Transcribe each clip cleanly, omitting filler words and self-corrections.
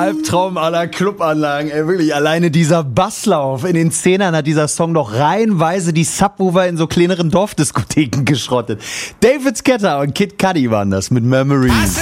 Albtraum aller Clubanlagen. Ey, wirklich, alleine dieser Basslauf in den Zehnern hat dieser Song doch reihenweise die Subwoofer in so kleineren Dorfdiskotheken geschrottet. David Guetta und Kid Cudi waren das mit Memories.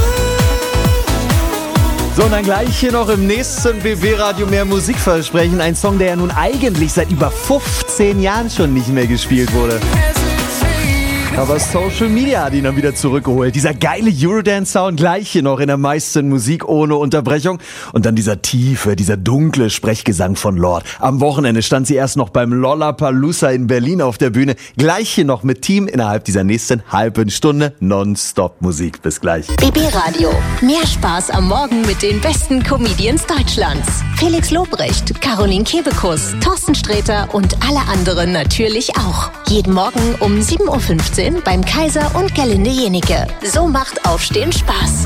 So, und dann gleich hier noch im nächsten BB-Radio mehr Musik versprechen. Ein Song, der ja nun eigentlich seit über 15 Jahren schon nicht mehr gespielt wurde. Aber Social Media hat ihn dann wieder zurückgeholt. Dieser geile Eurodance-Sound gleich hier noch in der meisten Musik ohne Unterbrechung. Und dann dieser tiefe, dieser dunkle Sprechgesang von Lorde. Am Wochenende stand sie erst noch beim Lollapalooza in Berlin auf der Bühne. Gleich hier noch mit Team innerhalb dieser nächsten halben Stunde Nonstop-Musik. Bis gleich. BB-Radio. Mehr Spaß am Morgen mit den besten Comedians Deutschlands. Felix Lobrecht, Caroline Kebekus, Thorsten Sträter und alle anderen natürlich auch. Jeden Morgen um 7.15 Uhr beim Kaiser und Gerlinde Jenike. So macht Aufstehen Spaß.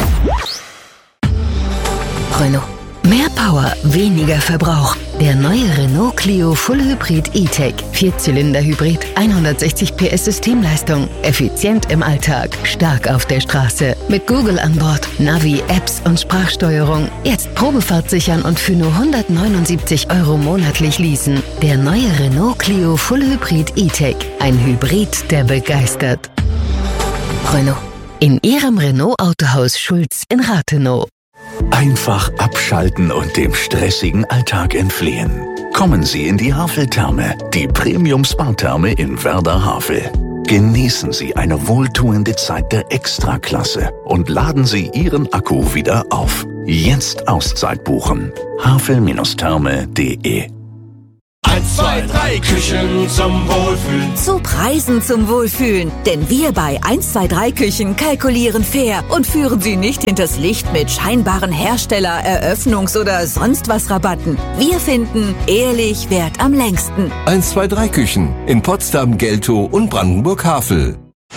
Renault. Mehr Power, weniger Verbrauch. Der neue Renault Clio Full Hybrid E-Tech. 4-Zylinder-Hybrid, 160 PS Systemleistung. Effizient im Alltag, stark auf der Straße. Mit Google an Bord, Navi, Apps und Sprachsteuerung. Jetzt Probefahrt sichern und für nur 179 € monatlich leasen. Der neue Renault Clio Full Hybrid E-Tech. Ein Hybrid, der begeistert. Renault. In Ihrem Renault Autohaus Schulz in Rathenow. Einfach abschalten und dem stressigen Alltag entfliehen. Kommen Sie in die Havel-Therme, die Premium-Spa-Therme in Werder-Havel. Genießen Sie eine wohltuende Zeit der Extraklasse und laden Sie Ihren Akku wieder auf. Jetzt Auszeit buchen. havel-therme.de 1, 2, 3 Küchen zum Wohlfühlen. Zu Preisen zum Wohlfühlen. Denn wir bei 1, 2, 3 Küchen kalkulieren fair und führen Sie nicht hinters Licht mit scheinbaren Hersteller-, Eröffnungs- oder sonst was Rabatten. Wir finden, ehrlich währt am längsten. 1, 2, 3 Küchen in Potsdam, Geltow und Brandenburg-Havel.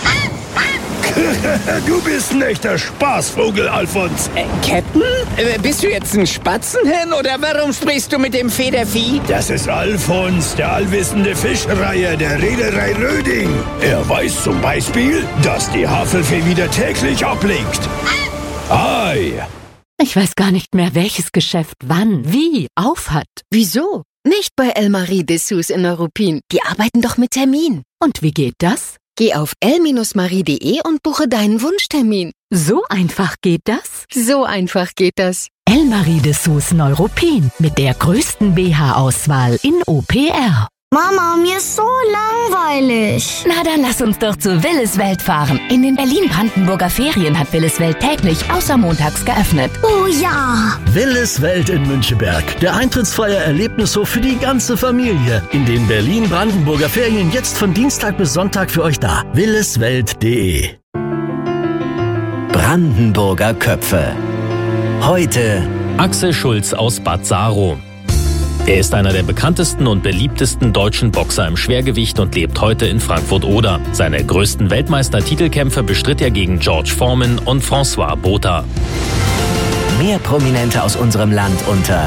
Du bist ein echter Spaßvogel, Alfons. Captain? Bist du jetzt ein Spatzenhirn oder warum sprichst du mit dem Federvieh? Das ist Alfons, der allwissende Fischreiher der Reederei Röding. Er weiß zum Beispiel, dass die Havelfee wieder täglich ablegt. Ei. Ich weiß gar nicht mehr, welches Geschäft wann, wie aufhat. Wieso? Nicht bei Elmarie Dessous in Neuruppin. Die arbeiten doch mit Termin. Und wie geht das? Geh auf el-marie.de und buche deinen Wunschtermin. So einfach geht das? So einfach geht das. Elmarie Dessous Neuruppin mit der größten BH-Auswahl in OPR. Mama, mir ist so langweilig. Na, dann lass uns doch zu Willis Welt fahren. In den Berlin-Brandenburger Ferien hat Willis Welt täglich außer montags geöffnet. Oh ja! Willis Welt in Müncheberg. Der eintrittsfreie Erlebnishof für die ganze Familie. In den Berlin-Brandenburger Ferien jetzt von Dienstag bis Sonntag für euch da. williswelt.de Brandenburger Köpfe. Heute Axel Schulz aus Bad Saro. Er ist einer der bekanntesten und beliebtesten deutschen Boxer im Schwergewicht und lebt heute in Frankfurt-Oder. Seine größten Weltmeistertitelkämpfe bestritt er gegen George Foreman und François Botha. Mehr Prominente aus unserem Land unter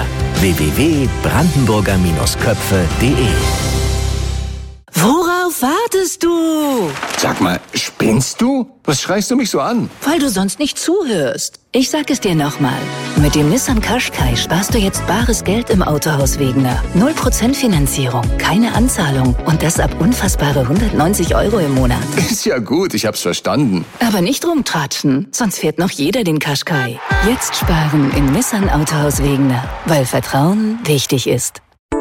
www.brandenburger-köpfe.de. Worauf wartest du? Sag mal, spinnst du? Was schreist du mich so an? Weil du sonst nicht zuhörst. Ich sag es dir nochmal. Mit dem Nissan Qashqai sparst du jetzt bares Geld im Autohaus Wegener. 0% Finanzierung, keine Anzahlung und das ab unfassbare 190 € im Monat. Ist ja gut, ich hab's verstanden. Aber nicht rumtratschen, sonst fährt noch jeder den Qashqai. Jetzt sparen im Nissan Autohaus Wegener, weil Vertrauen wichtig ist.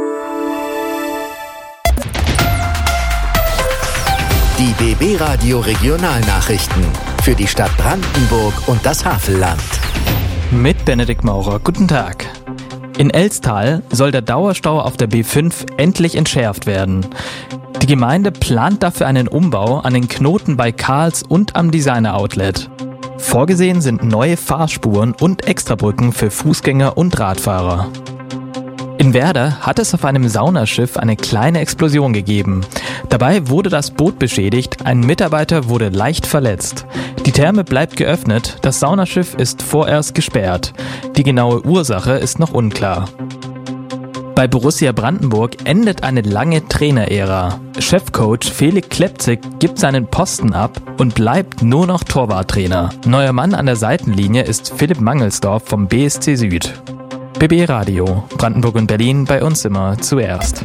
Die BB-Radio Regionalnachrichten für die Stadt Brandenburg und das Havelland. Mit Benedikt Maurer, guten Tag. In Elstal soll der Dauerstau auf der B5 endlich entschärft werden. Die Gemeinde plant dafür einen Umbau an den Knoten bei Karls und am Designer Outlet. Vorgesehen sind neue Fahrspuren und Extrabrücken für Fußgänger und Radfahrer. In Werder hat es auf einem Saunaschiff eine kleine Explosion gegeben. Dabei wurde das Boot beschädigt, ein Mitarbeiter wurde leicht verletzt. Die Therme bleibt geöffnet, das Saunaschiff ist vorerst gesperrt. Die genaue Ursache ist noch unklar. Bei Borussia Brandenburg endet eine lange Trainerära. Chefcoach Felix Klepzig gibt seinen Posten ab und bleibt nur noch Torwarttrainer. Neuer Mann an der Seitenlinie ist Philipp Mangelsdorf vom BSC Süd. BB Radio. Brandenburg und Berlin, bei uns immer zuerst.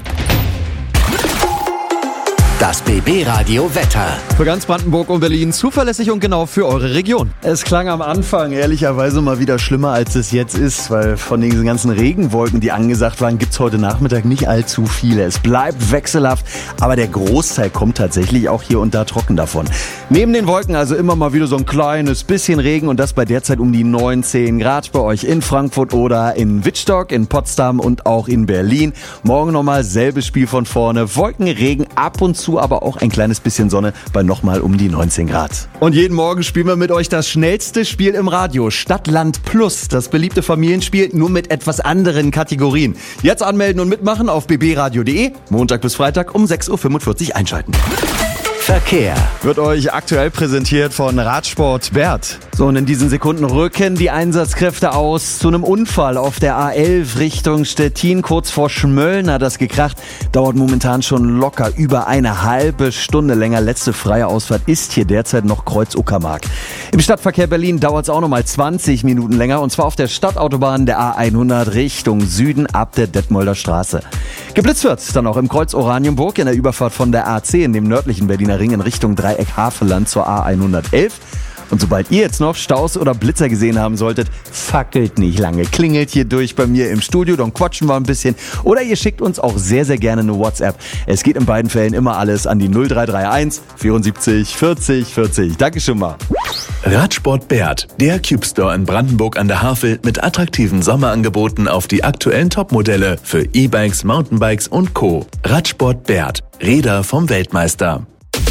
Das BB Radio Wetter. Für ganz Brandenburg und Berlin zuverlässig und genau für eure Region. Es klang am Anfang ehrlicherweise mal wieder schlimmer, als es jetzt ist, weil von diesen ganzen Regenwolken, die angesagt waren, gibt's heute Nachmittag nicht allzu viele. Es bleibt wechselhaft, aber der Großteil kommt tatsächlich auch hier und da trocken davon. Neben den Wolken also immer mal wieder so ein kleines bisschen Regen und das bei derzeit um die 19 Grad bei euch in Frankfurt oder in Wittstock, in Potsdam und auch in Berlin. Morgen nochmal selbes Spiel von vorne. Wolken, Regen, ab und zu aber auch ein kleines bisschen Sonne bei nochmal um die 19 Grad. Und jeden Morgen spielen wir mit euch das schnellste Spiel im Radio. Stadt-Land Plus, das beliebte Familienspiel, nur mit etwas anderen Kategorien. Jetzt anmelden und mitmachen auf bbradio.de. Montag bis Freitag um 6.45 Uhr einschalten. Verkehr wird euch aktuell präsentiert von Radsport Bert. So, und in diesen Sekunden rücken die Einsatzkräfte aus zu einem Unfall auf der A11 Richtung Stettin. Kurz vor Schmölln hat das gekracht. Dauert momentan schon locker über eine halbe Stunde länger. Letzte freie Ausfahrt ist hier derzeit noch Kreuz Uckermark. Im Stadtverkehr Berlin dauert es auch nochmal 20 Minuten länger. Und zwar auf der Stadtautobahn der A100 Richtung Süden ab der Detmolder Straße. Geblitzt wird dann auch im Kreuz Oranienburg in der Überfahrt von der AC in dem nördlichen Berliner Ring in Richtung Dreieck Havelland zur A111. Und sobald ihr jetzt noch Staus oder Blitzer gesehen haben solltet, fackelt nicht lange. Klingelt hier durch bei mir im Studio, dann quatschen wir ein bisschen. Oder ihr schickt uns auch sehr, sehr gerne eine WhatsApp. Es geht in beiden Fällen immer alles an die 0331 74 40 40. Danke schon mal. Radsport Bert, der Cube Store in Brandenburg an der Havel mit attraktiven Sommerangeboten auf die aktuellen Topmodelle für E-Bikes, Mountainbikes und Co. Radsport Bert, Räder vom Weltmeister.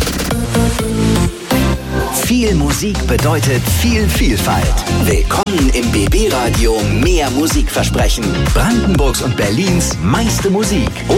Viel Musik bedeutet viel Vielfalt. Willkommen im BB Radio Mehr Musikversprechen. Brandenburgs und Berlins meiste Musik.